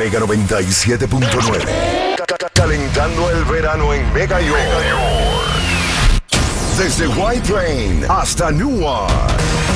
Mega 97.9. Calentando el verano en Mega York. Desde White Plain hasta Newark.